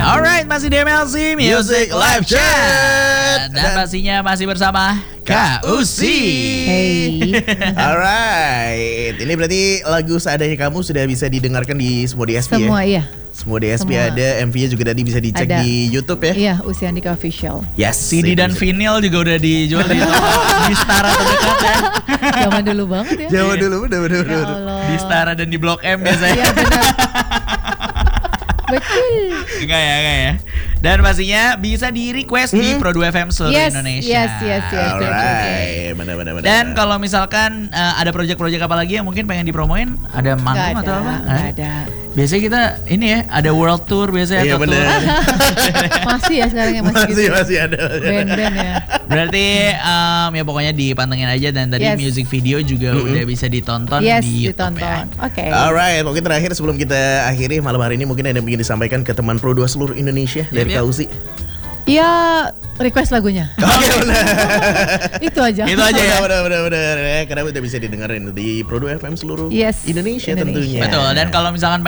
Alright, masih di MLC Music Live Chat. Dan pastinya masih bersama Kak Usi. Hey. Alright, ini berarti lagu Seadanya Kamu sudah bisa didengarkan di semua DSP Semua ya? iya. Semua DSP ada, MV-nya juga tadi bisa dicek Ada. di YouTube ya? Iya, Usi Andika Official. Yes, CD dan vinyl juga udah dijual di di Stara terdekat ya. Zaman dulu banget ya. Jawa dulu, Ya bener. Allah. Di Stara dan di Blok M biasanya. Iya benar. Betul. Enggak ya. Dan pastinya bisa di request di Pro 2 FM seluruh Indonesia. Yes. Alright, bener. Dan kalau misalkan ada project-project apa lagi yang mungkin pengen dipromoin, ada manggung atau apa? Nggak ada. Biasanya kita ini ya, ada world tour biasanya Iya atau bener. tour. Masih ya sekarang ya masih gitu. Masih ada. Band-band ya. Berarti ya pokoknya dipantengin aja, dan tadi Yes. music video juga udah bisa ditonton Yes, di YouTube ditonton. ya. Oke. Alright, mungkin terakhir sebelum kita akhiri malam hari ini, mungkin ada yang ingin disampaikan ke teman Pro 2 seluruh Indonesia dari Yap. Kak Usi. Ya, request lagunya. Oke, benar. Itu aja. Itu aja ya. Benar. Karena udah bisa didengerin di Pro 2 FM seluruh Yes, Indonesia tentunya. Indonesia. Betul. Dan kalau misalkan